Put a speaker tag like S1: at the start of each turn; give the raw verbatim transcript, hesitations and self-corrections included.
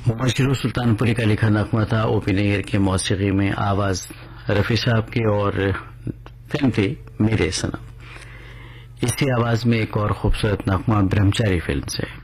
S1: मशरूर सुल्तानपुरी का लिखा नगमा था ओपी नैयर की मौसीकी में आवाज रफी साहब की और फिल्म थी मेरे सनम। इसी आवाज में एक और खूबसूरत नगमा ब्रह्मचारी फिल्म से।